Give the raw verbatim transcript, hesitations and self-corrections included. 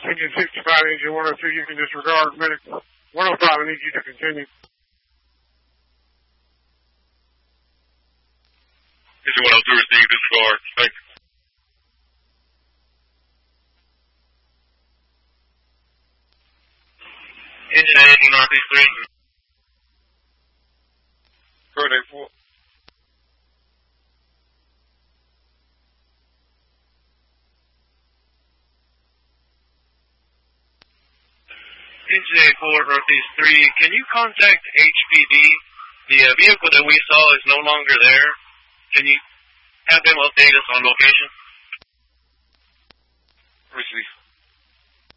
Engine sixty-five, engine one oh two, you can disregard. Minute one oh five, I need you to continue. Engine one oh two, receive, disregard. Thank you. Engine eighty, Northeast three. Code eight four. Engine eight four, Northeast three. Can you contact H P D? The uh, vehicle that we saw is no longer there. Can you have them update us on location? Receive.